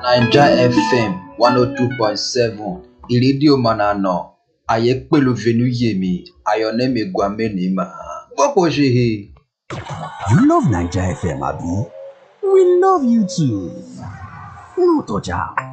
Naija FM 102.7 ìrédíò manana ayé pẹ̀lú Venuyemi Ayọ̀nẹ́mi Gwamenima gbọ́pọ̀ ṣe he. You love Naija FM, abi? We love you too. No touch am.